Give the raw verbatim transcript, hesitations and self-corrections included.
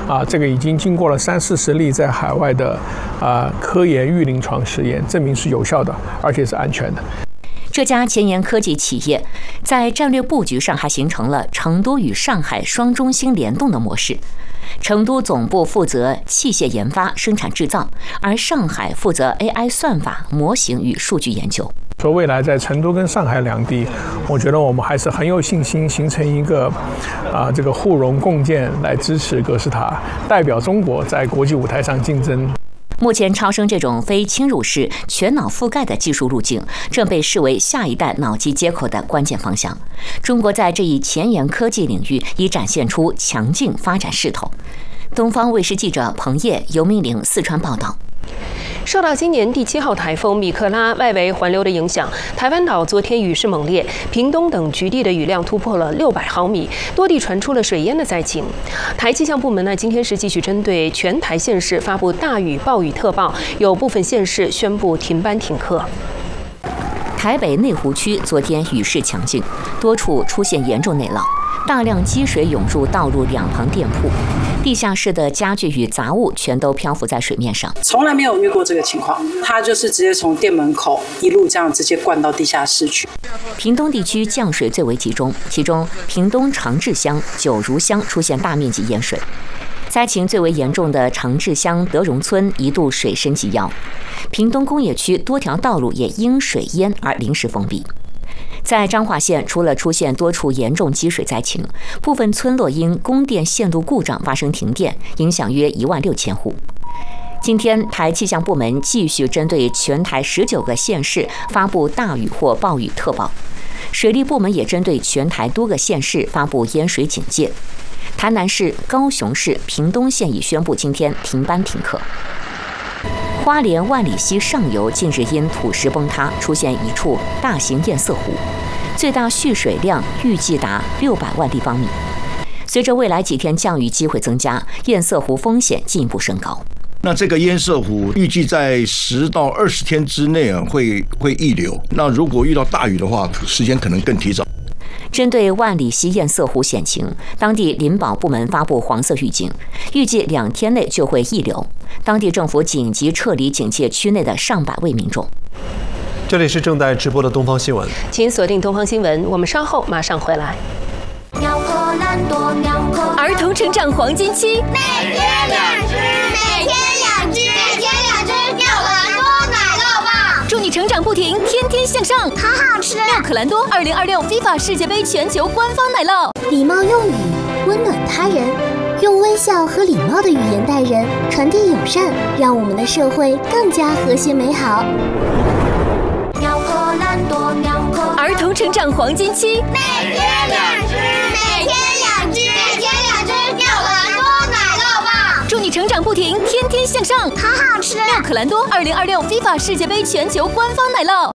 啊，这个已经经过了三四十例在海外的啊科研预临床实验，证明是有效的，而且是安全的。 这家前沿科技企业在战略布局上还形成了成都与上海双中心联动的模式。成都总部负责器械研发、生产制造，而上海负责 A I 算法、模型与数据研究。 说未来在成都跟上海两地，我觉得我们还是很有信心形成一个啊这个互融共建，来支持格式塔，代表中国在国际舞台上竞争。 目前，超声这种非侵入式全脑覆盖的技术路径，正被视为下一代脑机接口的关键方向。中国在这一前沿科技领域已展现出强劲发展势头。东方卫视记者彭烨、尤明玲四川报道。 受到今年第七号台风米克拉外围环流的影响，台湾岛昨天雨势猛烈，屏东等局地的雨量突破了六百毫米，多地传出了水淹的灾情。台气象部门呢，今天是继续针对全台县市发布大雨、暴雨特报，有部分县市宣布停班停课。 台北内湖区昨天雨势强劲，多处出现严重内涝，大量积水涌入道路两旁店铺，地下室的家具与杂物全都漂浮在水面上。 从来没有遇过这个情况，它就是直接从店门口一路这样直接灌到地下室去。 屏东地区降水最为集中，其中屏东长治乡、九如乡出现大面积淹水。灾情最为严重的长治乡德荣村一度水深及腰，屏东工业区多条道路也因水淹而临时封闭。在彰化县，除了出现多处严重积水灾情，部分村落因供电线路故障发生停电，影响约一万六千户。今天，台气象部门继续针对全台十九个县市发布大雨或暴雨特报，水利部门也针对全台多个县市发布淹水警戒。台南市、高雄市、屏东县已宣布今天停班停课。花莲万里溪上游近日因土石崩塌出现一处大型堰塞湖，最大蓄水量预计达六百万立方米。随着未来几天降雨机会增加，堰塞湖风险进一步升高。 那这个堰塞湖预计在十到二十天之内啊会会溢流。那如果遇到大雨的话，时间可能更提早。 针对万里溪堰塞湖险情，当地林保部门发布黄色预警，预计两天内就会溢流。当地政府紧急撤离警戒区内的上百位民众。 这里是正在直播的东方新闻， 请锁定东方新闻，我们稍后马上回来。 儿童成长黄金期， 每天两只，每天两只，每天两只妙可蓝多奶酪棒， 祝你成长不停，天天向上， 好好吃。 妙可蓝多二零二六 FIFA 世界杯全球官方奶酪， 礼貌用语，温暖他人，用微笑和礼貌的语言待人，传递友善，让我们的社会更加和谐美好。 妙可蓝多，妙可儿童成长黄金期， 每天两只，每天两只，每天两只妙可蓝多奶酪棒， 祝你成长不停，天天向上， 好好吃。 妙可蓝多二零二六 FIFA 世界杯全球官方奶酪。